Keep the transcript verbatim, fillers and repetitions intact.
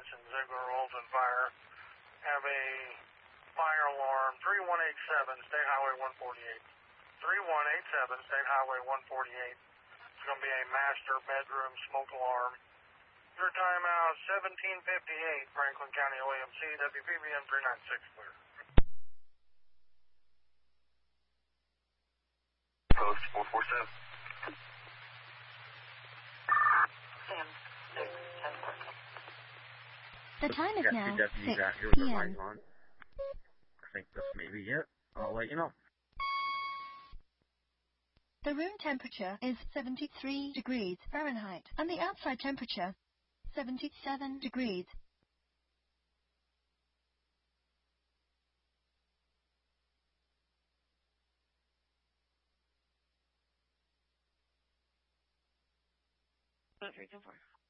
mentioned Ziegler Olsen fire. Have a fire alarm, three one eight seven, State Highway one forty-eight. three one eight seven, State Highway one forty-eight. It's going to be a master bedroom smoke alarm. Your timeout, seventeen fifty-eight, Franklin County O A M C, W P V M three ninety-six, clear. Post four four seven. Sam, six ten. The time is now six p m I think this may be it. I'll let you know. The room temperature is seventy-three degrees Fahrenheit, and the outside temperature, seventy-seven degrees. three two four.